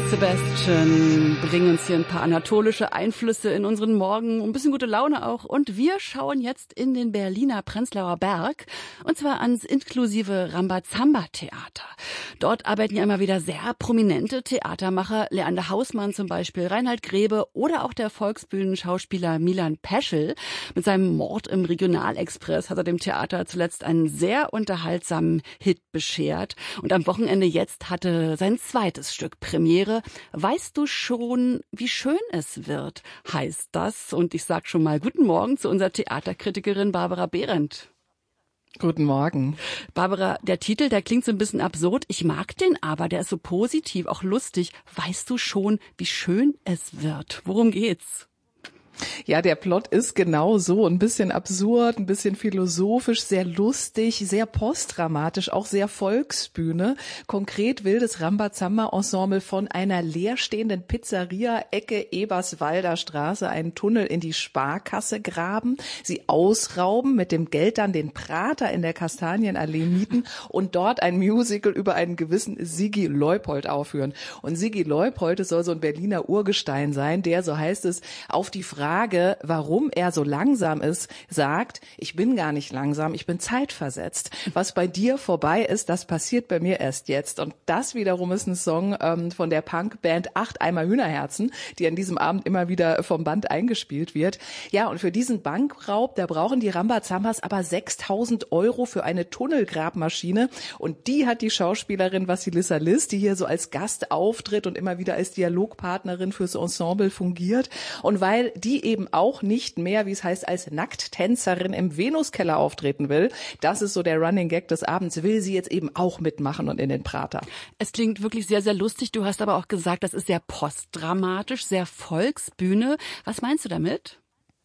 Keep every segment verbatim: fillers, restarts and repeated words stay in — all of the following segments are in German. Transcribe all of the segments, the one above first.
Sebastian bringen uns hier ein paar anatolische Einflüsse in unseren Morgen, ein bisschen gute Laune auch. Und wir schauen jetzt in den Berliner Prenzlauer Berg, und zwar ans inklusive Rambazamba-Theater. Dort arbeiten ja immer wieder sehr prominente Theatermacher, Leander Hausmann zum Beispiel, Reinhard Grebe oder auch der Volksbühnenschauspieler Milan Peschel. Mit seinem Mord im Regionalexpress hat er dem Theater zuletzt einen sehr unterhaltsamen Hit beschert. Und am Wochenende jetzt hatte sein zweites Stück Premiere. Weißt du schon, wie schön es wird, heißt das. Und ich sag schon mal guten Morgen zu unserer Theaterkritikerin Barbara Behrendt. Guten Morgen. Barbara, der Titel, der klingt so ein bisschen absurd. Ich mag den aber, der ist so positiv, auch lustig. Weißt du schon, wie schön es wird? Worum geht's? Ja, der Plot ist genau so, ein bisschen absurd, ein bisschen philosophisch, sehr lustig, sehr postdramatisch, auch sehr Volksbühne. Konkret will das Rambazamba-Ensemble von einer leerstehenden Pizzeria Ecke Eberswalder Straße einen Tunnel in die Sparkasse graben, sie ausrauben, mit dem Geld dann den Prater in der Kastanienallee mieten und dort ein Musical über einen gewissen Sigi Leupold aufführen. Und Sigi Leupold, das soll so ein Berliner Urgestein sein, der, so heißt es, auf die Frage, Frage, warum er so langsam ist, sagt, ich bin gar nicht langsam, ich bin zeitversetzt. Was bei dir vorbei ist, das passiert bei mir erst jetzt. Und das wiederum ist ein Song ähm, von der Punkband Acht Eimer Hühnerherzen, die an diesem Abend immer wieder vom Band eingespielt wird. Ja, und für diesen Bankraub, da brauchen die Rambazambas aber sechstausend Euro für eine Tunnelgrabmaschine. Und die hat die Schauspielerin Vassilissa Liss, die hier so als Gast auftritt und immer wieder als Dialogpartnerin fürs Ensemble fungiert. Und weil die eben auch nicht mehr, wie es heißt, als Nackttänzerin im Venuskeller auftreten will. Das ist so der Running Gag des Abends. Will sie jetzt eben auch mitmachen und in den Prater. Es klingt wirklich sehr, sehr lustig. Du hast aber auch gesagt, das ist sehr postdramatisch, sehr Volksbühne. Was meinst du damit?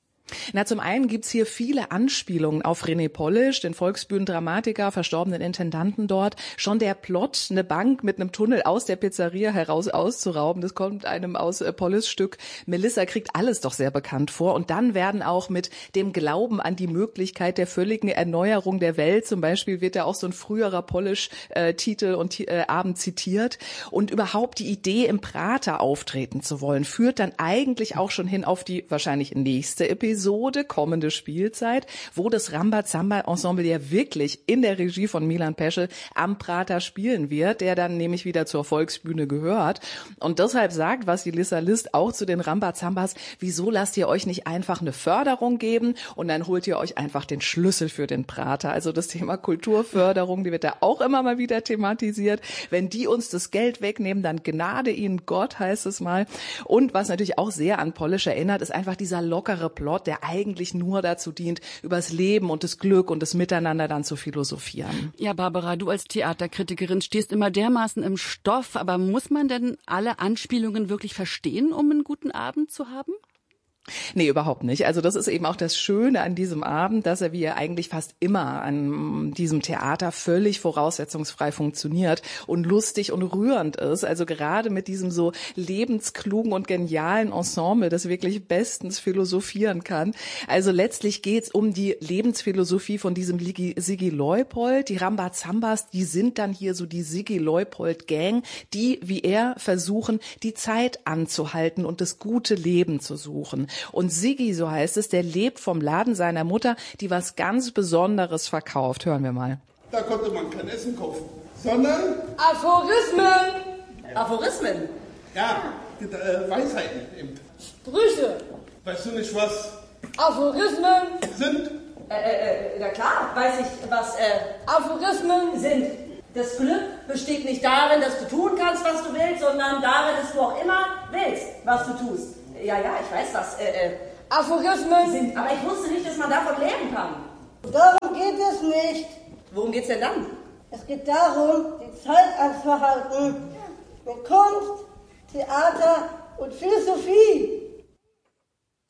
Na, zum einen gibt's hier viele Anspielungen auf René Polisch, den Volksbühnendramatiker, verstorbenen Intendanten dort. Schon der Plot, eine Bank mit einem Tunnel aus der Pizzeria heraus auszurauben, das kommt einem aus äh, Polischs Stück Melissa kriegt alles doch sehr bekannt vor. Und dann werden auch mit dem Glauben an die Möglichkeit der völligen Erneuerung der Welt, zum Beispiel wird ja auch so ein früherer Polisch-Titel äh, und äh, Abend zitiert. Und überhaupt die Idee, im Prater auftreten zu wollen, führt dann eigentlich auch schon hin auf die wahrscheinlich nächste Episode. Episode, kommende Spielzeit, wo das Rambazamba-Ensemble ja wirklich in der Regie von Milan Peschel am Prater spielen wird, der dann nämlich wieder zur Volksbühne gehört. Und deshalb sagt Vassilissa Liss auch zu den Rambazambas, wieso lasst ihr euch nicht einfach eine Förderung geben und dann holt ihr euch einfach den Schlüssel für den Prater. Also das Thema Kulturförderung, die wird da auch immer mal wieder thematisiert. Wenn die uns das Geld wegnehmen, dann Gnade ihnen Gott, heißt es mal. Und was natürlich auch sehr an Polish erinnert, ist einfach dieser lockere Plot, der eigentlich nur dazu dient, übers Leben und das Glück und das Miteinander dann zu philosophieren. Ja, Barbara, du als Theaterkritikerin stehst immer dermaßen im Stoff, aber muss man denn alle Anspielungen wirklich verstehen, um einen guten Abend zu haben? Nee, überhaupt nicht. Also das ist eben auch das Schöne an diesem Abend, dass er wie er eigentlich fast immer an diesem Theater völlig voraussetzungsfrei funktioniert und lustig und rührend ist. Also gerade mit diesem so lebensklugen und genialen Ensemble, das wirklich bestens philosophieren kann. Also letztlich geht's um die Lebensphilosophie von diesem Sigi Leupold. Die Rambazambas, die sind dann hier so die Sigi Leupold-Gang, die, wie er, versuchen, die Zeit anzuhalten und das gute Leben zu suchen. Und Sigi, so heißt es, der lebt vom Laden seiner Mutter, die was ganz Besonderes verkauft. Hören wir mal. Da konnte man kein Essen kaufen, sondern Aphorismen. Aphorismen? Ja, äh, Weisheiten eben. Sprüche. Weißt du nicht, was Aphorismen sind? Äh, äh, na klar, weiß ich, was äh, Aphorismen sind. Das Glück besteht nicht darin, dass du tun kannst, was du willst, sondern darin, dass du auch immer willst, was du tust. Ja, ja, ich weiß, was äh, äh, Aphorismen sind, aber ich wusste nicht, dass man davon leben kann. Darum geht es nicht. Worum geht's denn dann? Es geht darum, die Zeit anzuhalten. Mit Kunst, Theater und Philosophie.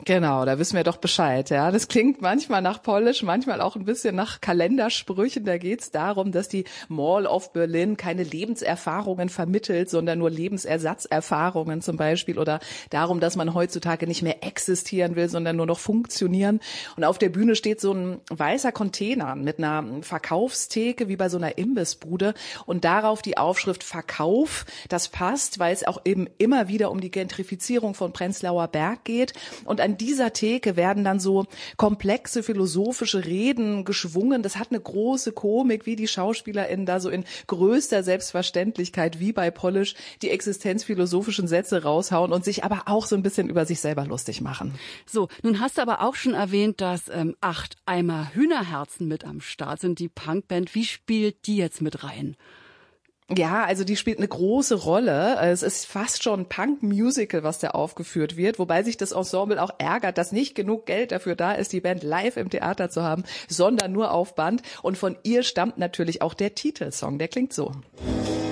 Genau, da wissen wir doch Bescheid, ja. Das klingt manchmal nach Polish, manchmal auch ein bisschen nach Kalendersprüchen. Da geht's darum, dass die Mall of Berlin keine Lebenserfahrungen vermittelt, sondern nur Lebensersatzerfahrungen zum Beispiel, oder darum, dass man heutzutage nicht mehr existieren will, sondern nur noch funktionieren. Und auf der Bühne steht so ein weißer Container mit einer Verkaufstheke wie bei so einer Imbissbude und darauf die Aufschrift Verkauf. Das passt, weil es auch eben immer wieder um die Gentrifizierung von Prenzlauer Berg geht. Und an dieser Theke werden dann so komplexe philosophische Reden geschwungen. Das hat eine große Komik, wie die SchauspielerInnen da so in größter Selbstverständlichkeit, wie bei Polish, die existenzphilosophischen Sätze raushauen und sich aber auch so ein bisschen über sich selber lustig machen. So, nun hast du aber auch schon erwähnt, dass ähm, acht Eimer Hühnerherzen mit am Start sind, die Punkband. Wie spielt die jetzt mit rein? Ja, also die spielt eine große Rolle. Es ist fast schon ein Punk-Musical, was da aufgeführt wird, wobei sich das Ensemble auch ärgert, dass nicht genug Geld dafür da ist, die Band live im Theater zu haben, sondern nur auf Band. Und von ihr stammt natürlich auch der Titelsong, der klingt so.